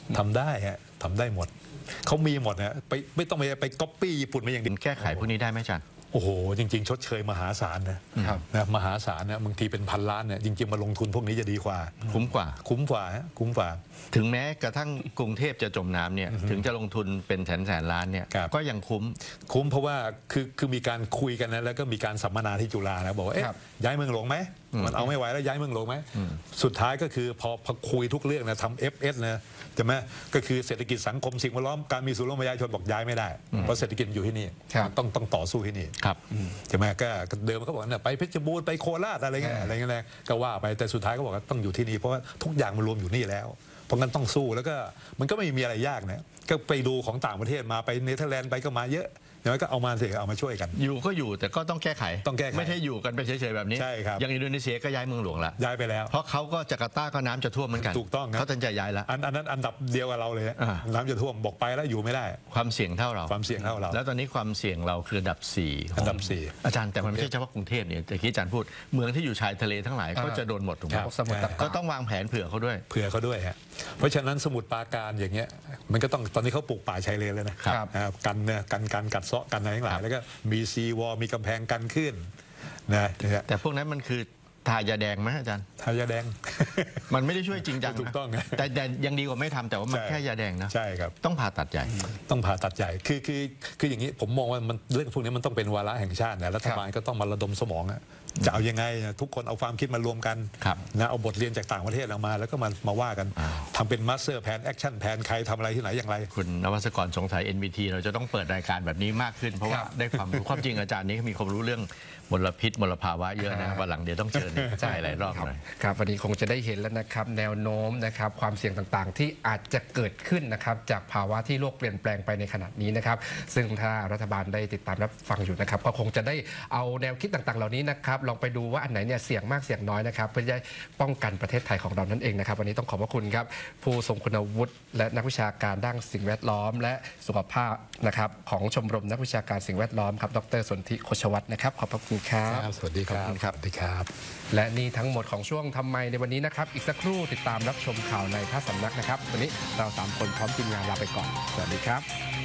ทำได้ฮะทำได้หมดเขามีหมดนะไม่ต้องไปก๊อปปี้ญี่ปุ่นมาอย่างเดียวแก้ไขพวกนี้ได้ไหมอาจารย์โอ้โหจริงๆชดเชยมหาศาลนะมหาศาลนะบางทีเป็นพันล้านเนี่ยจริงๆมาลงทุนพวกนี้จะดีกว่าคุ้มกว่าถึงแม้กระทั่งกรุงเทพจะจมน้ำเนี่ยถึงจะลงทุนเป็นแสนล้านเนี่ยก็ยังคุ้มเพราะว่าคือมีการคุยกันนะแล้วก็มีการสัมมนาที่จุฬานะบอกว่าย้ายเมืองหลวงไหมมันเอาไม่ไหวแล้วย้ายเมืองหลวงไหมสุดท้ายก็คือพอคุยทุกเรื่องนะทำ FS นะใช่ไหมก็คือเศรษฐกิจสังคมสิ่งแวดล้อมการมีส่วนร่วมประชาชนบอกย้ายไม่ได้เพราะเศรษฐกิจอยู่ที่นี่ต้องต่อสู้ที่นี่ใช่ไหมก็เดิมเขาบอกเนี่ยไปเพชรบูรณ์ไปโคราชอะไรเงี้ยก็ว่าไปแต่สุดท้ายก็บอกว่าต้องอยู่ที่นี่เพราะว่าทุกอย่างมันรวมอยู่นี่แล้วเพราะงั้นต้องสู้แล้วก็มันก็ไม่มีอะไรยากนะก็ไปดูของต่างประเทศมาไปเนเธอร์แลนด์ไปก็มาเยอะอย่างนั้นก็เอามาสิเอามาช่วยกันอยู่ก็อยู่แต่ก็ต้องแก้ไขไม่ใช่อยู่กันไปเฉยๆแบบนี้ใช่ครับอย่างอินโดนีเซียก็ย้ายเมืองหลวงละย้ายไปแล้วเพราะเขาก็จาการ์ตาก็น้ำจะท่วมเหมือนกันถูกต้องเขาตัดใจย้ายแล้วอันนั้นอันดับเดียวกับเราเลยน้ำจะท่วมบอกไปแล้วอยู่ไม่ได้ความเสี่ยงเท่าเราแล้วตอนนี้ความเสี่ยงเราคืออันดับ4อาจารย์แต่มันไม่ใช่เฉพาะกรุงเทพเนี่ยแต่ที่อาจารย์พูดเมืองที่อยู่ชายทะเลทั้งหลายก็จะโดนหมดถูกไหมก็ต้องวางแผนเผื่อเขาด้วยฮะเพราะฉะนั้นสมุทรปราการอย่างเงี้ยมันก็ต้องตอนนี้เขาปลูกป่าชายเลนเลยนะกันเนี่ยกันกัดเซาะกันอะไรทั้งหลายแล้วก็มีซีวอลมีกำแพงกันขึ้นนะแต่พวกนั้นมันคือทายาแดงไหมอาจารย์ทายาแดงมันไม่ได้ช่วยจริงจังถูกต้องแต่ยังดีกว่าไม่ทำแต่ว่ามันแค่ยาแดงนะใช่ครับต้องผ่าตัดใหญ่คืออย่างนี้ผมมองว่ามันเรื่องพวกนี้มันต้องเป็นวาระแห่งชาตินะรัฐบาลก็ต้องมาระดมสมองจะเอายังไงทุกคนเอาความคิดมารวมกันนะเอาบทเรียนจากต่างประเทศออกมาแล้วก็มาว่ากันทำเป็นมาสเตอร์แพนแอคชั่นแพนใครทำอะไรที่ไหนอย่างไรคุณนวัศกรสงสัย NBT เราจะต้องเปิดรายการแบบนี้มากขึ้นเพราะว่าได้ความรู้ความจริงอาจารย์นี้มีความรู้เรื่องมลพิษมลภาวะเยอะนะวันหลังเดี๋ยวต้องเชิญใช่หลายรอบหน่อยครับวันนี้คงจะได้เห็นแล้วนะครับแนวโน้มนะครับความเสี่ยงต่างๆที่อาจจะเกิดขึ้นนะครับจากภาวะที่โลกเปลี่ยนแปลงไปในขณะนี้นะครับซึ่งถ้ารัฐบาลได้ติดตามรับฟังอยู่นะครับก็คงจะได้เอาแนวคิดต่างๆเหล่านี้นะครับลองไปดูว่าอันไหนเนี่ยเสี่ยงมากเสี่ยงน้อยนะครับเพื่อจะป้องกันประเทศไทยของเรานั่นเองนะครับวันนี้ต้องขอบพระคุณครับผู้ทรงคุณวุฒิและนักวิชาการด้านสิ่งแวดล้อมและสุขภาพนะครับของชมรมนักวิชาการสิ่งแวดล้อมครับดร.สนธิ โคชวัฒน์นะครับขอบพระคุณครับสวัสดีครับและนี่ทั้งหมดของช่วงทำไมในวันนี้นะครับอีกสักครู่ติดตามรับชมข่าวในท่าสำนักนะครับวันนี้เรา3 คนพร้อมทีมงานลาไปก่อนสวัสดีครับ